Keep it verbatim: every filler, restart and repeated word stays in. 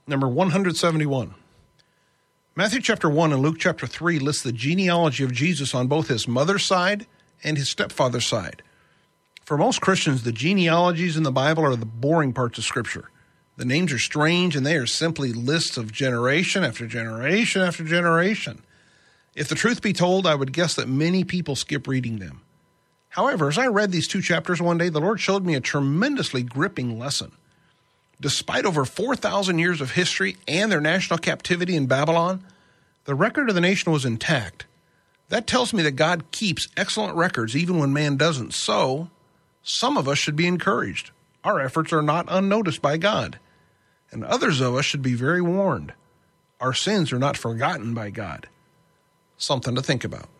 Number one hundred seventy-one. Matthew chapter one and Luke chapter three list the genealogy of Jesus on both his mother's side and his stepfather's side. For most Christians, the genealogies in the Bible are the boring parts of Scripture. The names are strange, and they are simply lists of generation after generation after generation. If the truth be told, I would guess that many people skip reading them. However, as I read these two chapters one day, the Lord showed me a tremendously gripping lesson. Despite over four thousand years of history and their national captivity in Babylon, the record of the nation was intact. That tells me that God keeps excellent records even when man doesn't. So, some of us should be encouraged. Our efforts are not unnoticed by God. And others of us should be very warned. Our sins are not forgotten by God. Something to think about.